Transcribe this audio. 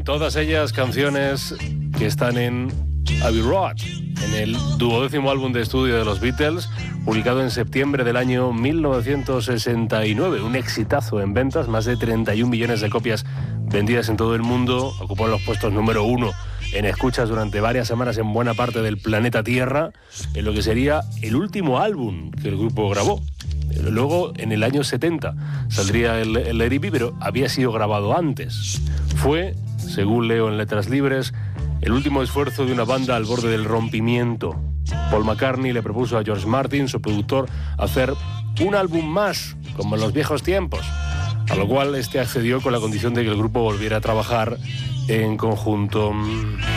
todas ellas canciones que están en Abbey Road, en el 12º álbum de estudio de los Beatles, publicado en septiembre del año 1969. Un exitazo en ventas, más de 31 millones de copias vendidas en todo el mundo. Ocupó los puestos número 1 en escuchas durante varias semanas en buena parte del planeta Tierra, en lo que sería el último álbum que el grupo grabó. Luego, en el año 70, saldría el Let It Be, pero había sido grabado antes. Fue, según leo en Letras Libres, el último esfuerzo de una banda al borde del rompimiento. Paul McCartney le propuso a George Martin, su productor, hacer un álbum más, como en los viejos tiempos, a lo cual este accedió con la condición de que el grupo volviera a trabajar en conjunto.